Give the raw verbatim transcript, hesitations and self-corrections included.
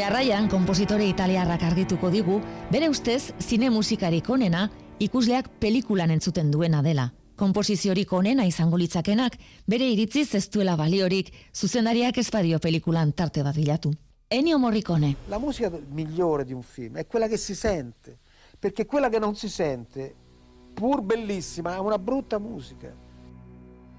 Jarraian, konpositore italiarrak argituko digu, bere ustez, zine musikarik onena, ikusleak pelikulan entzuten duena dela. Konposiziorik onena izango litzakenak, bere iritziz ez duela baliorik, zuzendariak ez badio pelikulan tarte bat bilatu. Ennio Morricone. La musica migliore di un film è quella che si sente, perché quella che non si sente, pur bellissima, è una brutta musica.